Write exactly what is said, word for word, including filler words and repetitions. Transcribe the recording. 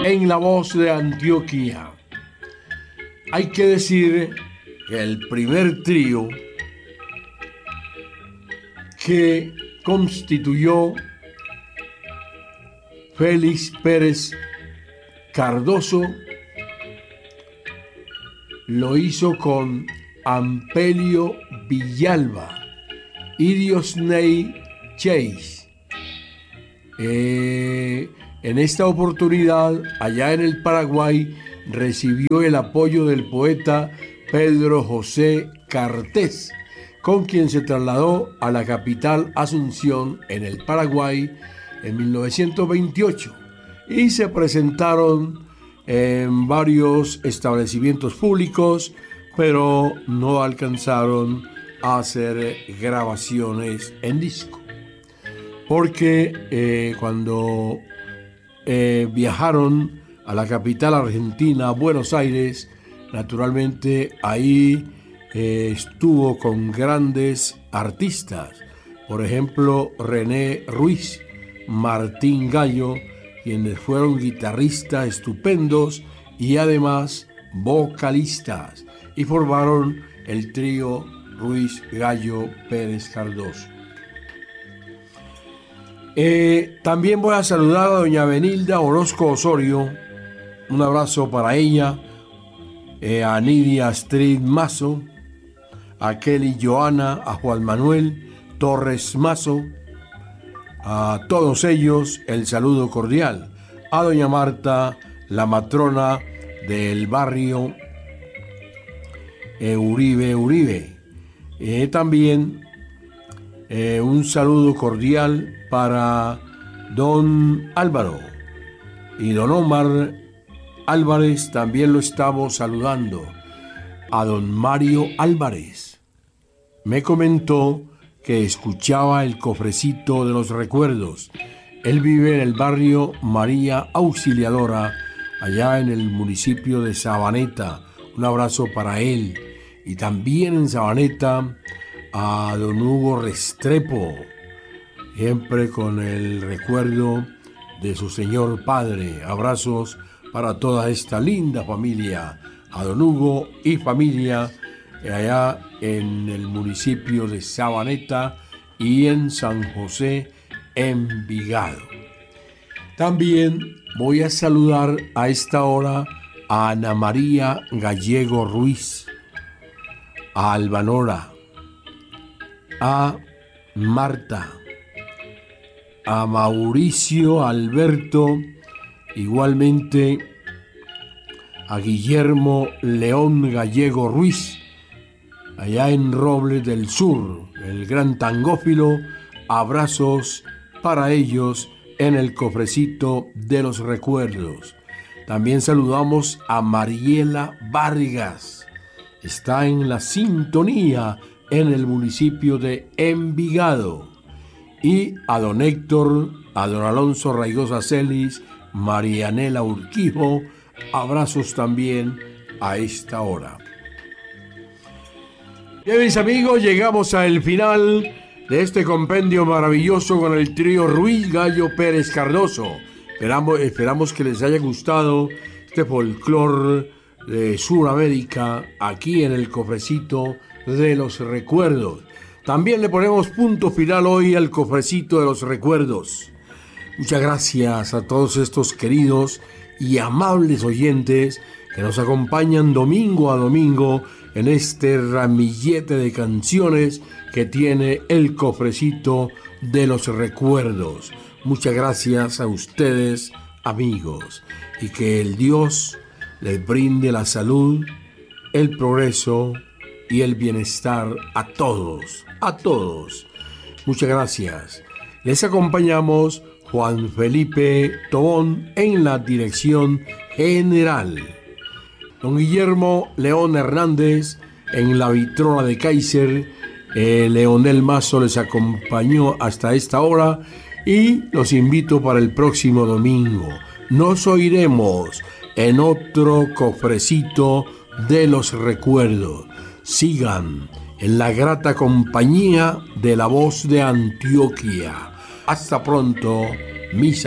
en La Voz de Antioquia. Hay que decir que el primer trío que constituyó Félix Pérez Cardoso lo hizo con Ampelio Villalba y Diosney Chase. Eh, en esta oportunidad, allá en el Paraguay, recibió el apoyo del poeta Pedro José Cartés, con quien se trasladó a la capital Asunción, en el Paraguay, en mil novecientos veintiocho, y se presentaron en varios establecimientos públicos, pero no alcanzaron a hacer grabaciones en disco, porque eh, cuando eh, viajaron a la capital argentina, Buenos Aires, naturalmente ahí eh, estuvo con grandes artistas, por ejemplo René Ruiz, Martín Gallo, quienes fueron guitarristas estupendos y además vocalistas, y formaron el trío Ruiz Gallo Pérez Cardoso. Eh, también voy a saludar a doña Benilda Orozco Osorio, un abrazo para ella, eh, a Nidia Astrid Mazo, a Kelly Joana, a Juan Manuel Torres Mazo, a todos ellos el saludo cordial, a doña Marta, la matrona del barrio eh, Uribe Uribe. Eh, también eh, un saludo cordial para don Álvaro y don Omar Álvarez, también lo estamos saludando. A don Mario Álvarez me comentó que escuchaba el cofrecito de los recuerdos. Él vive en el barrio María Auxiliadora, allá en el municipio de Sabaneta. Un abrazo para él. Y también en Sabaneta a don Hugo Restrepo, siempre con el recuerdo de su señor padre. Abrazos para toda esta linda familia, a don Hugo y familia, allá en el municipio de Sabaneta y en San José, Envigado. También voy a saludar a esta hora a Ana María Gallego Ruiz, a Albanora, a Marta, a Mauricio Alberto, igualmente a Guillermo León Gallego Ruiz, allá en Robles del Sur, el gran tangófilo. Abrazos para ellos en el cofrecito de los recuerdos. También saludamos a Mariela Vargas, está en la sintonía en el municipio de Envigado. Y a don Héctor, a don Alonso Raigosa Celis, Marianela Urquijo, abrazos también a esta hora. Bien, mis amigos, llegamos al final de este compendio maravilloso con el trío Ruiz Gallo Pérez Cardoso. Esperamos, esperamos que les haya gustado este folclor de Sudamérica aquí en el cofrecito de los recuerdos. También le ponemos punto final hoy al cofrecito de los recuerdos. Muchas gracias a todos estos queridos y amables oyentes que nos acompañan domingo a domingo en este ramillete de canciones que tiene el cofrecito de los recuerdos. Muchas gracias a ustedes, amigos, y que el Dios les brinde la salud, el progreso y el bienestar a todos, a todos. Muchas gracias. Les acompañamos Juan Felipe Tobón en la dirección general. Don Guillermo León Hernández en la vitrola de Kaiser. Eh, Leonel Mazo les acompañó hasta esta hora y los invito para el próximo domingo. Nos oiremos en otro cofrecito de los recuerdos. Sigan en la grata compañía de La Voz de Antioquia. Hasta pronto, mis